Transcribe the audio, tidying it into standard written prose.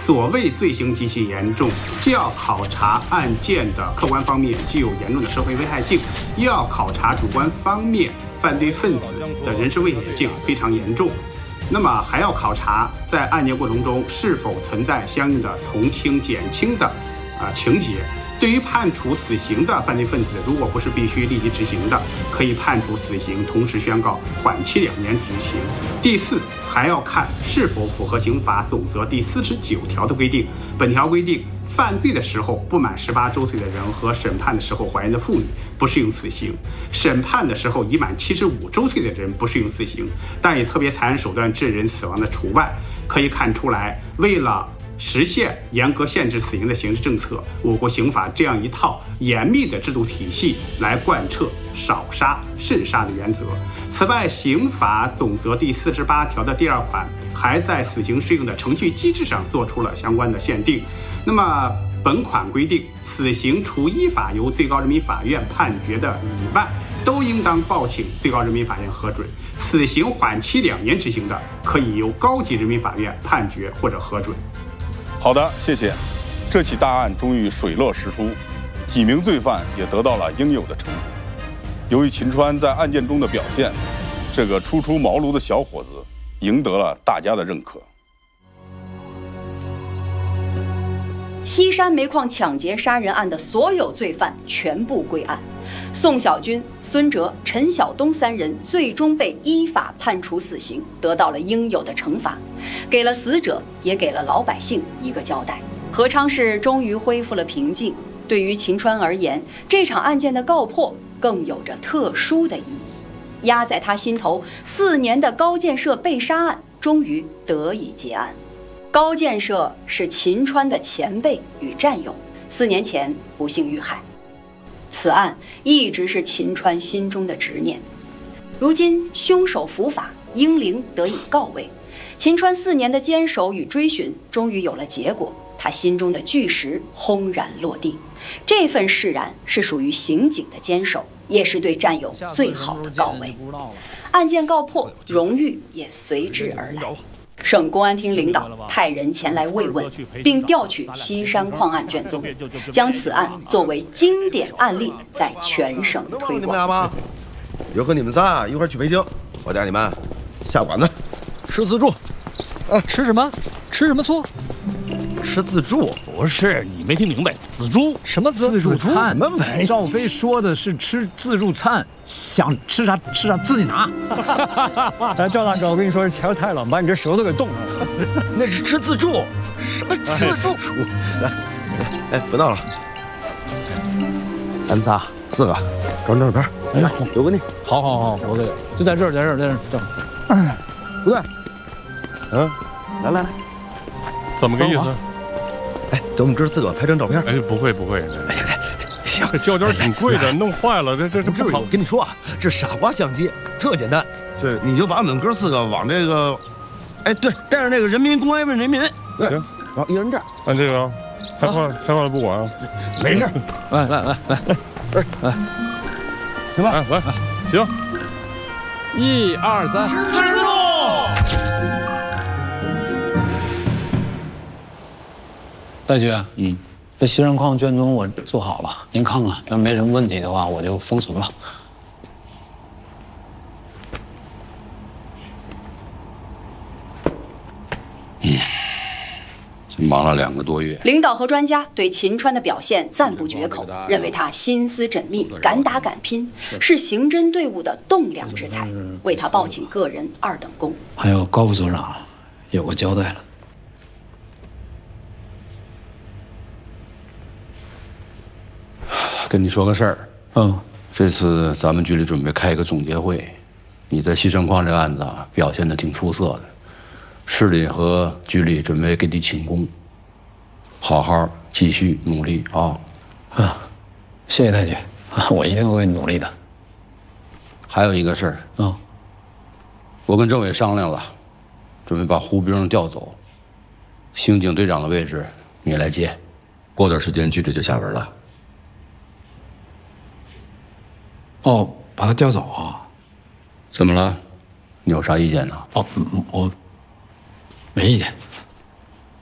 所谓罪行极其严重，既要考察案件的客观方面具有严重的社会危害性，又要考察主观方面犯罪分子的人身危险性非常严重。那么还要考察在案件过程中是否存在相应的从轻、减轻的情节。对于判处死刑的犯罪分子，如果不是必须立即执行的，可以判处死刑，同时宣告缓期2年执行。第四，还要看是否符合刑法总则第49条的规定。本条规定，犯罪的时候不满18周岁的人和审判的时候怀孕的妇女不适用死刑，审判的时候已满75周岁的人不适用死刑，但以特别残忍手段致人死亡的除外。可以看出来，为了实现严格限制死刑的刑事政策，我国刑法这样一套严密的制度体系来贯彻少杀慎杀的原则。此外，刑法总则第48条的第2款还在死刑适用的程序机制上做出了相关的限定。那么本款规定，死刑除依法由最高人民法院判决的以外，都应当报请最高人民法院核准。死刑缓期2年执行的，可以由高级人民法院判决或者核准。 好的，谢谢。这起大案终于水落石出，几名罪犯也得到了应有的惩处。由于秦川在案件中的表现，这个初出茅庐的小伙子赢得了大家的认可。 西山煤矿抢劫杀人案的所有罪犯全部归案，宋小军、孙哲、陈晓东3人最终被依法判处死刑，得到了应有的惩罚，给了死者，也给了老百姓一个交代。何昌市终于恢复了平静。对于秦川而言，这场案件的告破更有着特殊的意义。压在他心头4年的高建设被杀案终于得以结案。高建设是秦川的前辈与战友，4年前不幸遇害。此案一直是秦川心中的执念。如今凶手伏法，英灵得以告慰，秦川4年的坚守与追寻终于有了结果，他心中的巨石轰然落地。这份释然是属于刑警的坚守，也是对战友最好的告慰。案件告破，荣誉也随之而来。省公安厅领导派人前来慰问，并调取西山矿案卷宗，将此案作为经典案例在全省推广。 你们俩吧，有和你们仨一块儿去北京，我带你们下馆子，吃自助。 吃什么？吃什么醋？ 吃自助？ 不是，你没听明白，自助什么自助餐？ 什么玩意？ 赵飞说的是吃自助餐，想吃啥吃啥，自己拿。 哎，赵大哥，我跟你说，天太冷，把你这舌头给冻了。 那是吃自助，什么自助？来，哎，不闹了。 咱仨 4个，找照片。 哎呀， 有个你。 好，我给，就在这儿，在这儿。 不对。来， 怎么个意思？ 哎，给我们哥4个拍张照片。 哎，不会。 哎呀，行， 这胶卷挺贵的，弄坏了，这不好。 我跟你说啊，这傻瓜相机特简单，这你就把我们哥4个往这个，哎，对，带上那个人民公安问人民。 行， 然后一人这儿。 按这个，开坏了不管啊。 没事。 来， 行吧？ 来，行。 1、2、3， 自助。 大局，这西山矿卷宗我做好了，您看看，要没什么问题的话，我就封存了。 忙了2个多月， 领导和专家对秦川的表现赞不绝口，认为他心思缜密、敢打敢拼，是刑侦队伍的栋梁之才，为他报请个人2等功。 还有高副所长有个交代了。 跟你说个事儿，这次咱们局里准备开一个总结会，你在西山矿这个案子表现得挺出色的，市里和局里准备给你请功，好好继续努力啊！ 谢谢大姐，我一定会努力的。 还有一个事儿，我跟政委商量了，准备把胡兵调走，刑警队长的位置你来接， 过段时间局里就下文了。 把他调走啊？ 怎么了？你有啥意见呢？ 我没意见。